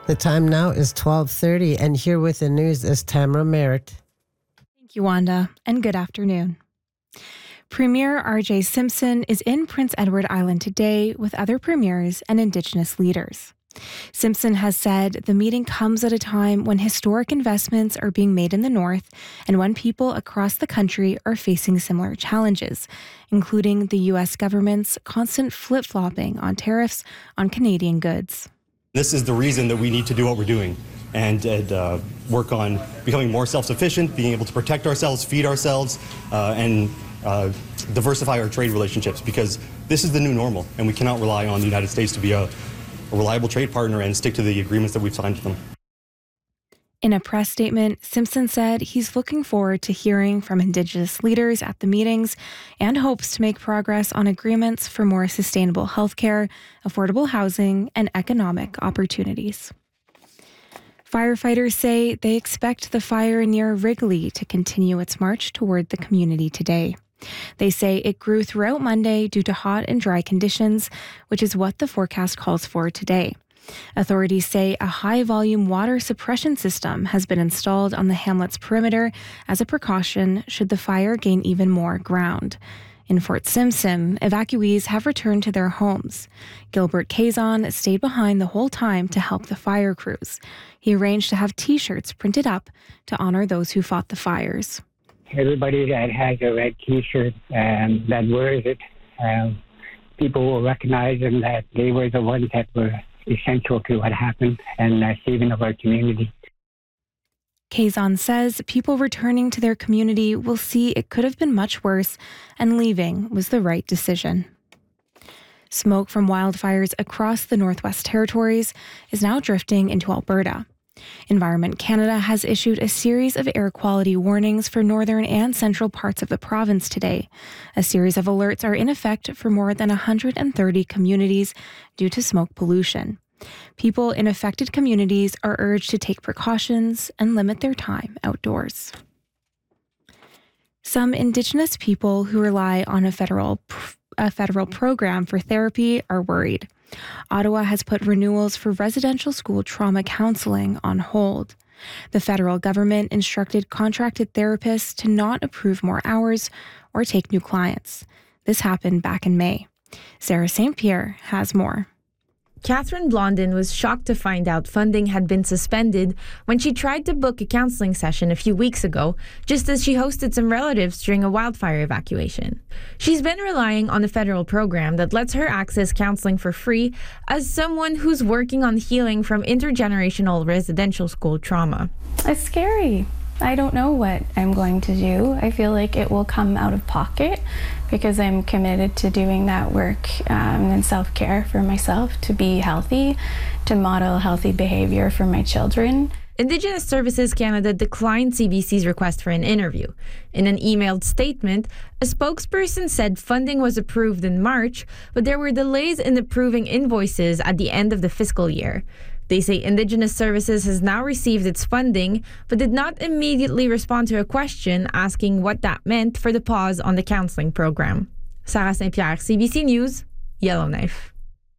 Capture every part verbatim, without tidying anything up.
The time now is twelve thirty, and here with the news is Tamara Merritt. Thank you, Wanda, and good afternoon. Premier R J Simpson is in Prince Edward Island today with other premiers and Indigenous leaders. Simpson has said the meeting comes at a time when historic investments are being made in the north and when people across the country are facing similar challenges, including the U S government's constant flip-flopping on tariffs on Canadian goods. This is the reason that we need to do what we're doing and, and uh, work on becoming more self-sufficient, being able to protect ourselves, feed ourselves, uh, and uh, diversify our trade relationships, because this is the new normal and we cannot rely on the United States to be a, a reliable trade partner and stick to the agreements that we've signed with them. In a press statement, Simpson said he's looking forward to hearing from Indigenous leaders at the meetings and hopes to make progress on agreements for more sustainable healthcare, affordable housing, and economic opportunities. Firefighters say they expect the fire near Wrigley to continue its march toward the community today. They say it grew throughout Monday due to hot and dry conditions, which is what the forecast calls for today. Authorities say a high-volume water suppression system has been installed on the hamlet's perimeter as a precaution should the fire gain even more ground. In Fort Simpson, evacuees have returned to their homes. Gilbert Kazon stayed behind the whole time to help the fire crews. He arranged to have T-shirts printed up to honor those who fought the fires. Everybody that has a red T-shirt and that wears it, um, people will recognize them that they were the ones that were essential to what happened and uh, saving of our community. Kazon says people returning to their community will see it could have been much worse and leaving was the right decision. Smoke from wildfires across the Northwest Territories is now drifting into Alberta. Environment Canada has issued a series of air quality warnings for northern and central parts of the province today. A series of alerts are in effect for more than one hundred thirty communities due to smoke pollution. People in affected communities are urged to take precautions and limit their time outdoors. Some Indigenous people who rely on a federal a federal program for therapy are worried. Ottawa has put renewals for residential school trauma counseling on hold. The federal government instructed contracted therapists to not approve more hours or take new clients. This happened back in May. Sarah Saint Pierre has more. Catherine Blondin was shocked to find out funding had been suspended when she tried to book a counseling session a few weeks ago, just as she hosted some relatives during a wildfire evacuation. She's been relying on a federal program that lets her access counseling for free as someone who's working on healing from intergenerational residential school trauma. It's scary. I don't know what I'm going to do. I feel like it will come out of pocket because I'm committed to doing that work um, and self-care for myself, to be healthy, to model healthy behavior for my children. Indigenous Services Canada declined C B C's request for an interview. In an emailed statement, a spokesperson said funding was approved in March, but there were delays in approving invoices at the end of the fiscal year. They say Indigenous Services has now received its funding, but did not immediately respond to a question asking what that meant for the pause on the counseling program. Sarah Saint Pierre, C B C News, Yellowknife.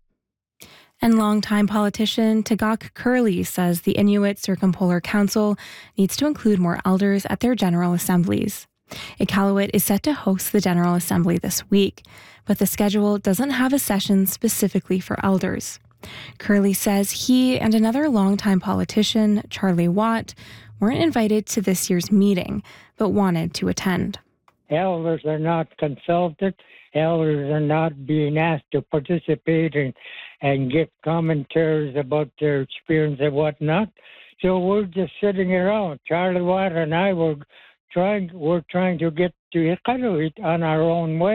And longtime politician Tagaq Curley says the Inuit Circumpolar Council needs to include more elders at their General Assemblies. Iqaluit is set to host the General Assembly this week, but the schedule doesn't have a session specifically for elders. Curley says he and another longtime politician, Charlie Watt, weren't invited to this year's meeting, but wanted to attend. Elders are not consulted. Elders are not being asked to participate and, and give commentaries about their experience and whatnot. So we're just sitting around. Charlie Watt and I were trying, we're trying to get to Iqaluit on our own way.